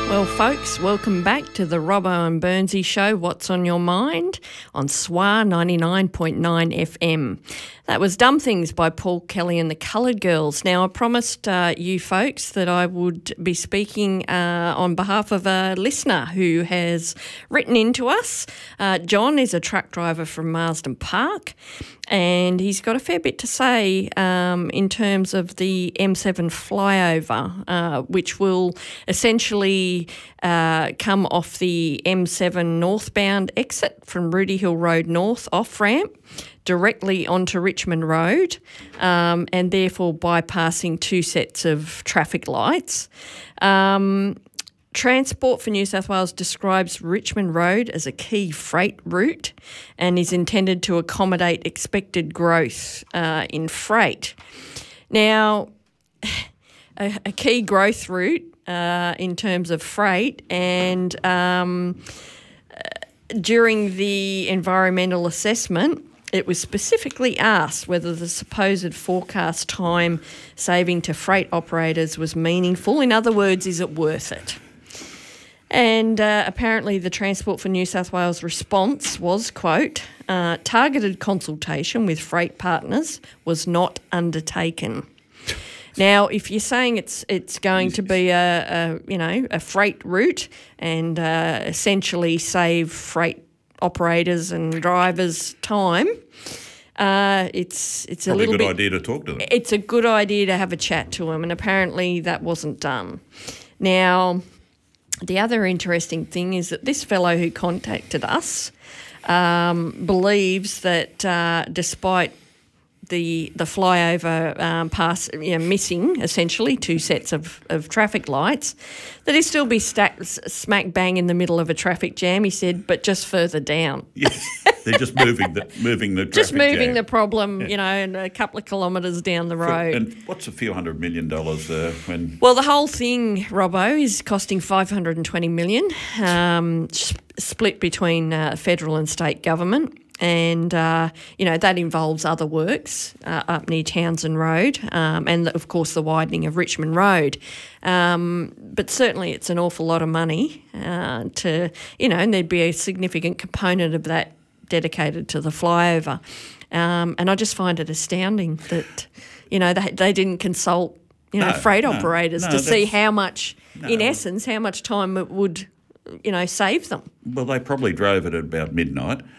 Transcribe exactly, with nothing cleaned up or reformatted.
Well, folks, welcome back to the Robbo and Burnsy Show, What's on Your Mind, on S W A ninety-nine point nine F M. That was Dumb Things by Paul Kelly and the Coloured Girls. Now, I promised uh, you folks that I would be speaking uh, on behalf of a listener who has written into us. Uh, John is a truck driver from Marsden Park, and he's got a fair bit to say um, in terms of the M seven flyover, uh, which will essentially uh, come off the M seven northbound exit from Rooty Hill Road North off-ramp directly onto Richmond Road, um, and therefore bypassing two sets of traffic lights. Um, Transport for New South Wales describes Richmond Road as a key freight route and is intended to accommodate expected growth uh, in freight. Now, a, a key growth route uh, in terms of freight, and um, during the environmental assessment, it was specifically asked whether the supposed forecast time saving to freight operators was meaningful. In other words, is it worth it? And uh, apparently the Transport for New South Wales response was, quote, uh, targeted consultation with freight partners was not undertaken. Now, if you're saying it's it's going to be a, a you know a freight route and uh, essentially save freight operators and drivers time, uh, it's it's Probably a little a good bit, idea to talk to them. It's a good idea to have a chat to them, and apparently that wasn't done. Now, the other interesting thing is that this fellow who contacted us um, believes that uh, despite the the flyover um, pass, you know, missing essentially two sets of, of traffic lights, that he'd still be stacked, smack bang in the middle of a traffic jam, he said, but just further down. Yes, they're just moving the moving the traffic Just moving jam. the problem, you know, and a couple of kilometres down the road. And what's a few hundred million dollars uh, when... Well, the whole thing, Robbo, is costing five hundred twenty million dollars, um, split between uh, federal and state government. And, uh, you know, that involves other works uh, up near Townsend Road um, and, of course, the widening of Richmond Road. Um, but certainly it's an awful lot of money uh, to, you know, and there'd be a significant component of that dedicated to the flyover. Um, and I just find it astounding that, you know, they, they didn't consult, you know, No, freight no, operators no, to see that's- how much, no. in essence, how much time it would, you know, save them. Well, they probably drove it at about midnight.